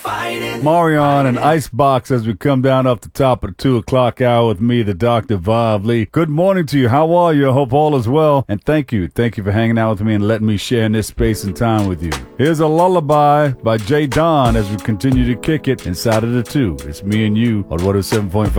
Marion and Icebox as we come down off the top of the 2 o'clock hour with me, the Dr. Vav Lee. Good morning to you. How are you? I hope all is well. And thank you. Thank you for hanging out with me and letting me share in this space and time with you. Here's a lullaby by Jay Don as we continue to kick it inside of the 2. It's me and you on 107.5